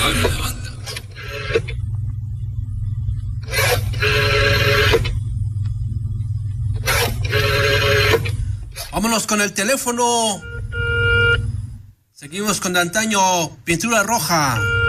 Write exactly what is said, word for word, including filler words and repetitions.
Abre la banda. Vámonos con el teléfono. Seguimos con de antaño, Pintura Roja.